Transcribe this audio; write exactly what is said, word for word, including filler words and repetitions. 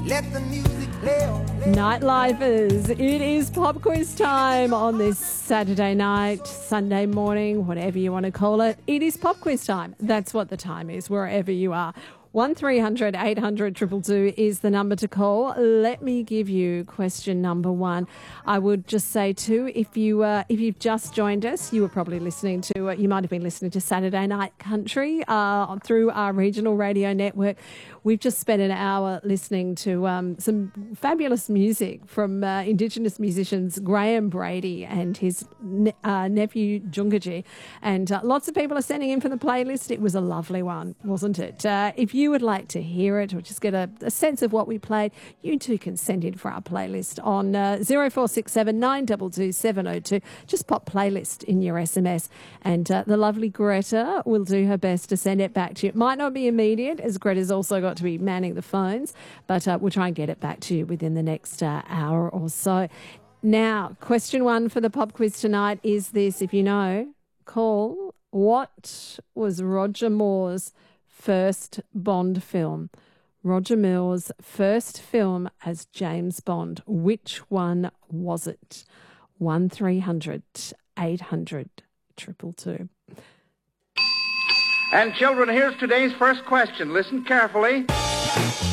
Let the music play on. Nightlifers, it is pop quiz time on this Saturday night, Sunday morning, whatever you want to call it. It is pop quiz time. That's what the time is, wherever you are. one three hundred eight hundred two two two is the number to call. Let me give you question number one. I would just say too, if you uh, if you've just joined us, you were probably listening to uh, you might have been listening to Saturday Night Country uh, through our regional radio network. We've just spent an hour listening to um, some fabulous music from uh, Indigenous musicians Graham Brady and his ne- uh, nephew Jungaji, and uh, lots of people are sending in for the playlist. It was a lovely one, wasn't it? Uh, if you would like to hear it or just get a, a sense of what we played, you too can send in for our playlist on uh, zero four six seven nine two two seven zero two. Just pop playlist in your S M S, and uh, the lovely Greta will do her best to send it back to you. It might not be immediate, as Greta's also got to be manning the phones, but uh, we'll try and get it back to you within the next uh, hour or so. Now, question one for the pop quiz tonight is this. If you know, call. What was Roger Moore's first Bond film? Roger Moore's first film as James Bond. Which one was it? one three hundred eight hundred two two two. And children, here's today's first question. Listen carefully.